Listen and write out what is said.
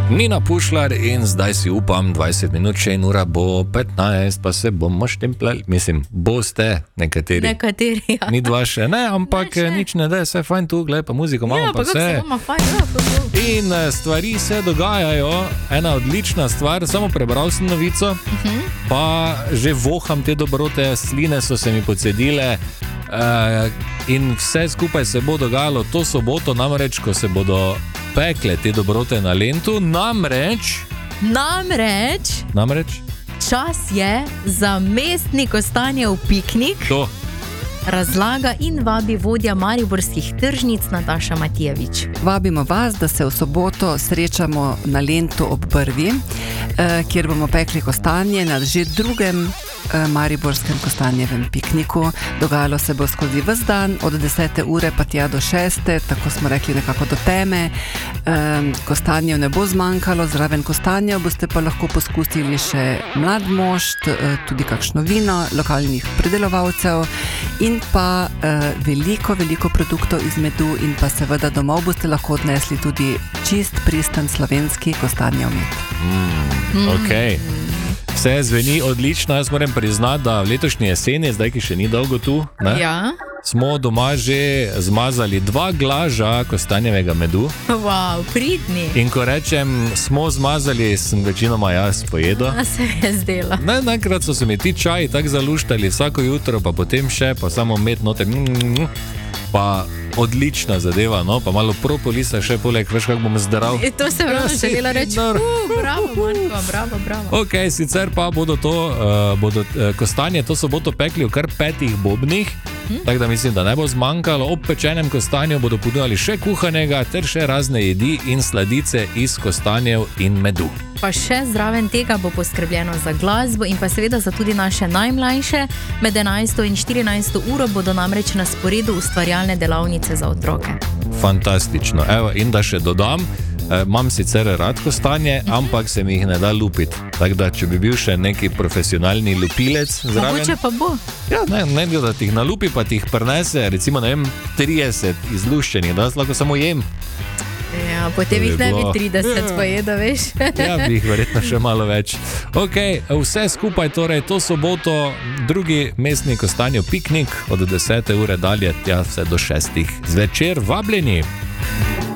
Nina Pušlar in zdaj si upam, 20 minut še in ura bo 15, pa se bomo štempljali. Mislim, boste nekateri. Nekateri, ja. Mi dva še ne, ampak Ne, še. nič ne da, vse je fajn tu, gledaj pa muziko, imamo Ja, pa pa kako vse. se bomo fajn, ja, to. In stvari se dogajajo, ena odlična stvar, samo prebral sem novico, pa že voham te dobrote, sline so se mi pocedile in vse skupaj se bo dogajalo to soboto, namreč, ko se bodo pekle te dobrote na Lentu, namreč, Čas je za mestni Kostanjev piknik, to, razlaga in vabi vodja mariborskih tržnic Nataša Matijevič. Vabimo vas, da se v soboto srečamo na Lentu ob Brvi, kjer bomo pekli kostanje na že drugem mariborskem kostanjevem pikniku. Dogajalo se bo skozi ves dan, od 10. ure pa tja do 6. Tako smo rekli, nekako do teme. Kostanjev ne bo zmanjkalo, zraven kostanjev boste pa lahko poskusili še mlad mošt, tudi kakšno vino lokalnih pridelovalcev in pa veliko produktov iz medu in pa seveda domov boste lahko odnesli tudi čist pristen slovenski kostanjev med. ok. Vse zveni odlično, jaz moram priznati, da v letošnji jeseni, zdaj ki še ni dolgo tu, ne, Ja, smo doma že zmazali 2 glaža kostanjevega medu. wow, pridni. In ko rečem, smo zmazali, sem večinoma jaz pojedel. A se je zdela. Najkrat so se mi ti čaji tako zaluštali vsako jutro, pa potem še, pa samo med noter. Pa odlična zadeva, no, pa malo propolisa še poleg, veš, kako bom zdaral. To se pravi, Ja, želela reči. nor. Bravo, Marko, bravo. Ok, sicer pa bodo kostanje to soboto pekli v kar 5 bobnih, tako da mislim, da ne bo zmanjkalo. Ob pečenem kostanju bodo ponudili še kuhanega, ter še razne jedi in sladice iz kostanjev in medu. Pa še zraven tega bo poskrbljeno za glasbo in pa seveda za tudi naše najmlajše. Med 11. in 14. uro bodo namreč na sporedu ustvarjalne delavnice za otroke. Fantastično. Evo, in da še dodam, imam sicer rad kostanje, ampak se mi jih ne da lupiti. Tako da, če bi bil še neki profesionalni lupilec zraven, Mogoče pa bo. ja, ne, da ti jih nalupi, pa ti jih prinese, recimo, ne vem, 30 izluščenih, da jaz lahko samo jem. Ja, potem To bi jih ne bi bilo- 30 pojedel, veš. Ja, bi jih verjetno še malo več. Ok, vse skupaj torej to soboto, drugi mestni kostanjev piknik od 10. ure dalje, tja vse do 6. zvečer, vabljeni.